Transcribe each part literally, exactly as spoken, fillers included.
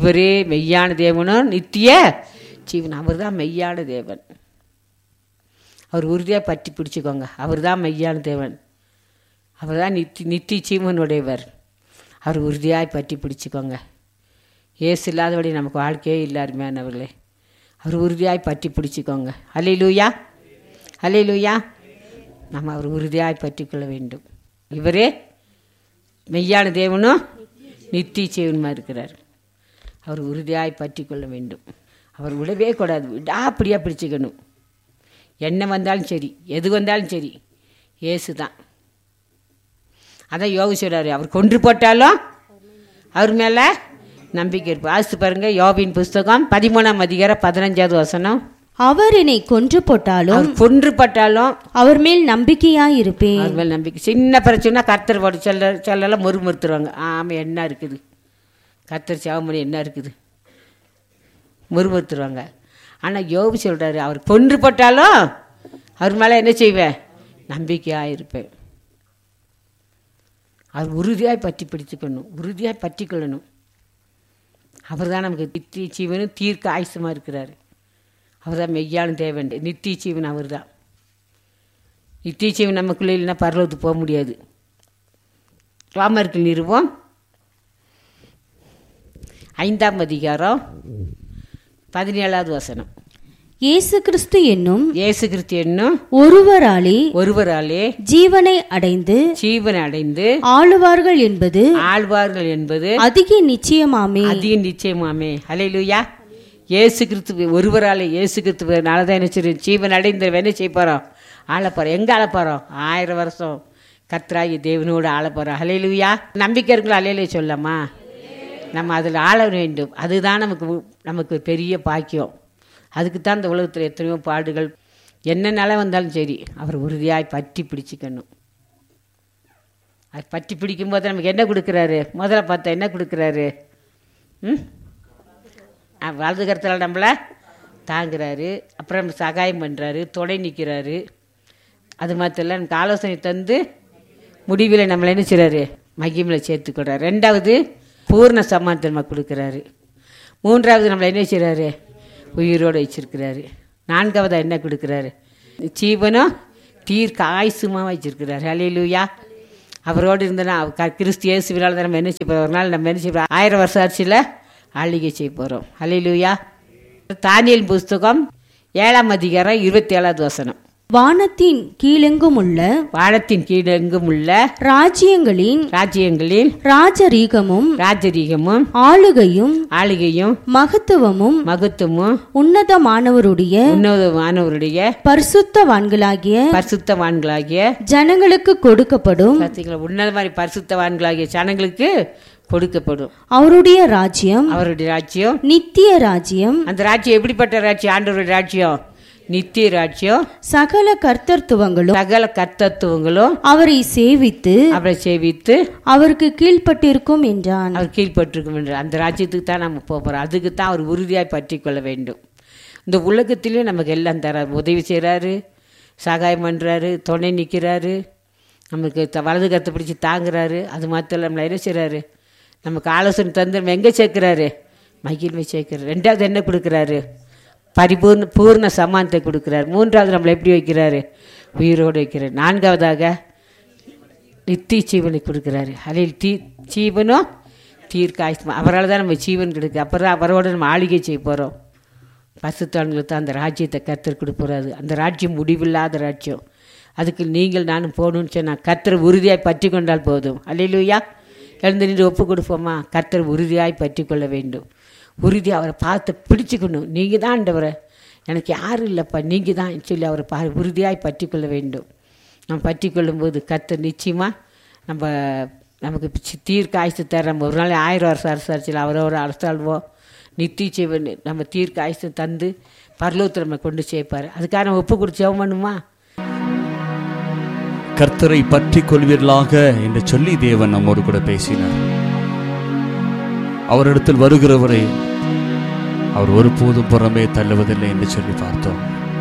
இவரே மெய்யான தேவனும் நித்திய ஜீவன். அவர் தான் மெய்யான தேவன். அவர் உறுதியாக பற்றி பிடிச்சிக்கோங்க. அவர் தான் மெய்யான தேவன். அவர் தான் நித்தி நித்திய ஜீவனுடையவர். அவர் உறுதியாக பற்றி பிடிச்சிக்கோங்க. ஏசு இல்லாதபடி நமக்கு வாழ்க்கையே இல்லை அருமையானவர்களே. அவர் உறுதியாய் பற்றி பிடிச்சிக்கோங்க. அல்லேலூயா, அல்லேலூயா. நம்ம அவர் உறுதியாய் பற்றி கொள்ள வேண்டும். இவரே மெய்யான தேவனும் நித்திய ஜீவனுமா இருக்கிறார். அவர் உறுதியாய் பற்றி கொள்ள வேண்டும். அவர் விடவே கூடாது. விடாப்படியாக பிடிச்சிக்கணும். என்ன வந்தாலும் சரி, எது வந்தாலும் சரி, ஏசு தான். அதான் யோகு சொல்கிறாரு, அவர் கொன்று போட்டாலும் அவர் மேலே நம்பிக்கை இருப்போம். ஆசித்து பாருங்க, யோபின் புஸ்தகம் பதிமூணாம் அதிகாரம் பதினஞ்சாவது வசனம். அவர் என்னை கொன்று போட்டாலும் கொன்று போட்டாலும் அவர் மேல் நம்பிக்கையாக இருப்பேன். அவர் மேல் நம்பிக்கை. சின்ன பிரச்சனை கர்த்தர் போட்டு செல்ல செல்லலாம் முறுமுறுத்துருவாங்க. ஆமாம், என்ன இருக்குது கர்த்தர் சேவமணி என்ன இருக்குது முறுமுறுத்துருவாங்க. ஆனால் யோபு சொல்கிறாரு, அவர் கொன்று போட்டாலும் அவர் மேலே என்ன செய்வேன்? நம்பிக்கையாக இருப்பேன். அவர் உறுதியாய் பற்றி பிடிச்சுக்கணும், உறுதியாய் பற்றி கொள்ளணும். அவர் தான் நமக்கு நித்திய ஜீவனும் தீர்க்க ஆயுசமாக இருக்கிறார். அவர் தான் மெய்யான தேவன், நித்திய ஜீவன் அவர் தான். நித்திய ஜீவன் நமக்குள்ளே இல்லைன்னா பரலோகத்துக்கு போக முடியாது. ரோமர்கள் நிறுவம் ஐந்தாம் அதிகாரம் பதினேழாவது வசனம். இயேசு கிறிஸ்து என்னும் இயேசு கிறிஸ்து என்னும் ஒருவராலே ஒருவராலே ஜீவனை அடைந்து ஜீவனை அடைந்து ஆளுவார்கள் என்பது ஆழ்வார்கள் என்பது அதிக நிச்சயமாமே, அதிக நிச்சயமாமே. அல்லேலூயா. இயேசு கிறிஸ்து ஒருவராலே, இயேசு கிறிஸ்துவனால தான் என்ன ஜீவன் அடைந்த என்ன செய்ய போகிறோம்? ஆளப்போகிறோம். எங்கே ஆளப்போகிறோம்? ஆயிரம் வருஷம் கர்த்தராகி தேவனோடு ஆளப்போகிறோம். அல்லேலூயா. நம்பிக்கை இருக்குல்ல? அல்லேலூயா சொல்லாமா? நம்ம அதில் ஆள வேண்டும். அதுதான் நமக்கு நமக்கு பெரிய பாக்கியம். அதுக்கு தான் இந்த உலகத்தில் எத்தனையோ பாடுகள் என்ன நிலை வந்தாலும் சரி, அவர் உறுதியாய் பற்றி பிடிச்சிக்கணும். அது பற்றி பிடிக்கும்போது நமக்கு என்ன கொடுக்குறாரு? முதல்ல பார்த்தா என்ன கொடுக்குறாரு? ம் வலது கரத்தில் நம்மளை தாங்குறாரு. அப்புறம் சகாயம் பண்ணுறாரு, துணை நிற்கிறாரு. அது மாத்திரம் நமக்கு ஆலோசனை தந்து முடிவில் நம்மளை என்ன செய்கிறாரு? மகிமையில் சேர்த்துக்கிறார். ரெண்டாவது பூர்ண சமானத்தை நம்ம கொடுக்குறாரு. மூன்றாவது நம்மளை என்ன செய்கிறாரு? உயிரோடு வச்சிருக்கிறாரு. நான்காவதாக என்ன கொடுக்குறாரு? ஜீவனும் தீர்க்க ஆயுசுமாக வச்சிருக்கிறாரு. அல்லேலூயா. அவரோடு இருந்தனா கிறிஸ்து இயேசுவினால் தான் நம்ம என்ன செய்ய போகிறோம்? ஒரு நாள் நம்ம என்ன செய்ய போகிறோம்? ஆயிரம் வருஷம் ஆட்சியில் ஆளுகை செய்ய போகிறோம். அல்லேலூயா. தானியேல் புஸ்தகம் ஏழாம் அதிகாரம் இருபத்தி ஏழாவது வசனம். வானத்தின் கீழெங்கும் உள்ள வானத்தின் கீழெங்கும் உள்ள ராஜ்யங்களின் ராஜ்யங்களின் ராஜரீகமும் ராஜரீகமும் ஆளுகையும் ஆளுகையும் மகத்துவமும் மகத்துவமும் உன்னதமானவருடைய உன்னதமானவருடைய பரிசுத்தவான்களாகிய பரிசுத்தவான்களாகிய ஜனங்களுக்கு கொடுக்கப்படும். உன்னத மாதிரி பரிசுத்தவான்களாகிய ஜனங்களுக்கு கொடுக்கப்படும். அவருடைய ராஜ்யம் அவருடைய ராஜ்யம் நித்திய ராஜ்யம். அந்த ராஜ்யம் எப்படிப்பட்ட ராஜ்யம்? ஆண்டவருடைய ராஜ்யம் நித்திய ராஜ்யம். சகல கர்த்தத்துவங்களும் சகல கர்த்தத்துவங்களும் அவரை சேவித்து அவரை சேவித்து அவருக்கு கீழ்பட்டிருக்கும் என்றான். அவர் கீழ்பட்டிருக்கும் என்றான். அந்த ராஜ்யத்துக்கு தான் நம்ம போகிறோம். அதுக்கு தான் அவர் உறுதியாய் பற்றி கொள்ள வேண்டும். இந்த உலகத்திலையும் நமக்கு எல்லாம் தரார். உதவி செய்கிறாரு, சகாயம் பண்ணுறாரு, துணை நிற்கிறாரு, நமக்கு த வலது கருத்தை பிடிச்சி தாங்குறாரு. அது மாத்திரம் நம்மளை என்ன செய்கிறாரு? நமக்கு ஆலோசனை தந்து நம்ம எங்கே சேர்க்குறாரு? மகிழ்வை சேர்க்கிறார். ரெண்டாவது என்ன கொடுக்குறாரு? பரிபூர்ண பூர்ண சமானத்தை கொடுக்குறாரு. மூன்றாவது நம்மளை எப்படி வைக்கிறாரு? உயிரோடு வைக்கிறார். நான்காவதாக நித்திய ஜீவனை கொடுக்குறாரு. அதில் தீ ஜீவனும் தீர்க்க ஆயுசு. அவரால் தான் நம்ம ஜீவன் கிடைக்கு. அப்புறம் அவரோட நம்ம ஆளுகை செய்ய போகிறோம். பசுத்தான்களுக்கு தான் அந்த ராஜ்யத்தை கர்த்தர் கொடுப்பறாரு. அந்த ராஜ்யம் முடிவில்லாத ராஜ்யம். அதுக்கு நீங்கள் நானும் போகணும்னு சொன்னால் கர்த்தர் உறுதியாய் பற்றி கொண்டால் போதும். அல்லேலூயா. எழுந்து நின்று ஒப்பு கொடுப்போமா? கர்த்தர் உறுதியாய் பற்றி கொள்ள வேண்டும். உறுதி அவரை பார்த்து பிடிச்சிக்கணும். நீங்கள் தான் ஆண்டவரை, எனக்கு யாரும் இல்லைப்பா, நீங்கள் தான் சொல்லி அவரை பா உறுதியாய் பற்றி கொள்ள வேண்டும். நம்ம பற்றி கொள்ளும்போது கர்த்தர் நிச்சயமாக நம்ம நமக்கு தீர்க்க ஆயுசு தர. நம்ம ஒரு நாள் ஆயிரம் வருஷம் அரசாட்சியில் அவரோட அரசாள்வோம். நித்திய ஜீவன் நம்ம தீர்க்க ஆயுசு தந்து பரலோகத்தில் நம்ம கொண்டு சேர்ப்பார். அதுக்காக நம்ம ஒப்பு கொடுத்து ஜெபம் பண்ணுமா? கர்த்தரை பற்றி கொள்வீர்களாக என்று சொல்லி தேவன் நம்மோடு கூட பேசினார். அவரிடத்தில் வருகிறவரை அவர் ஒருபோதும் புறமே தள்ளுவதில்லை என்று சொல்லி பார்த்தோம்.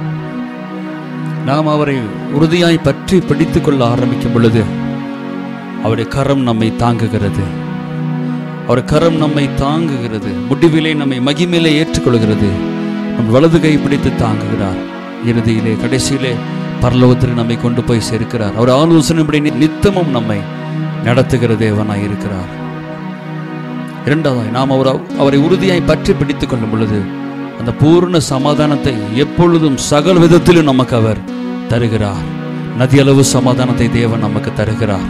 நாம் அவரை உறுதியாய் பற்றி பிடித்துக் கொள்ள ஆரம்பிக்கும் பொழுது அவருடைய கரம் நம்மை தாங்குகிறது. அவர் கரம் நம்மை தாங்குகிறது, முடிவிலே நம்மை மகிமையிலே ஏற்றுக்கொள்கிறது. நம் வலது கை பிடித்து தாங்குகிறார். இறுதியிலே கடைசியிலே பரலோகத்திற்கு நம்மை கொண்டு போய் சேர்க்கிறார். அவர் ஆலோசனைப்படி நித்தமும் நம்மை நடத்துகிற தேவனாய் இருக்கிறார். இரண்டாவதாய் நாம் அவர் அவரை உறுதியாய் பற்றி பிடித்துக் கொள்ளும் பொழுது அந்த பூர்ண சமாதானத்தை எப்பொழுதும் சகல விதத்திலும் நமக்கு அவர் தருகிறார். நதியளவு சமாதானத்தை தேவன் நமக்கு தருகிறார்.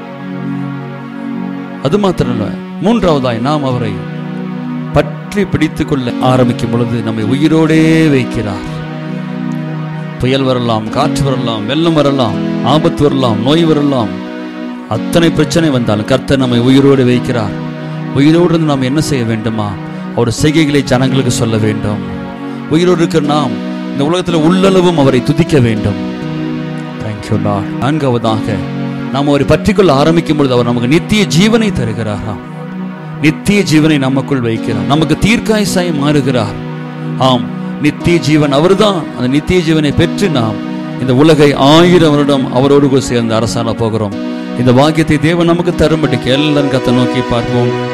அது மாத்திரமல்ல, மூன்றாவதாய் நாம் அவரை பற்றி பிடித்துக் கொள்ள ஆரம்பிக்கும் பொழுது நம்மை உயிரோடே வைக்கிறார். புயல் வரலாம், காற்று வரலாம், வெள்ளம் வரலாம், ஆபத்து வரலாம், நோய் வரலாம், அத்தனை பிரச்சனை வந்தாலும் கர்த்தர் நம்மை உயிரோடு வைக்கிறார். உயிரோடு இருந்து நாம் என்ன செய்ய வேண்டுமா? அவர் செய்கைகளை ஜனங்களுக்கு சொல்ல வேண்டும். உயிரோடு இருக்கிற நாம் இந்த உலகத்தில் உள்ளளவும் அவரை துதிக்க வேண்டும். Thank you Lord. நான்காவதாக நாம் அவரை பற்றிக்கொள்ள ஆரம்பிக்கும் பொழுது அவர் நமக்கு நித்திய ஜீவனை தருகிறாராம். நித்திய ஜீவனை நமக்குள் வைக்கிறார். நமக்கு தீர்க்காயசாய் மாறுகிறார். ஆம், நித்திய ஜீவன் அவர்தான். அந்த நித்திய ஜீவனை பெற்று நாம் இந்த உலகை ஆயிரம் வருடம் அவரோடு சேர்ந்து அரசாண போகிறோம். இந்த வாக்கியத்தை தேவன் நமக்கு தரும்படிக்கு எல்லாரும் கர்த்தரை நோக்கி பார்ப்போம்.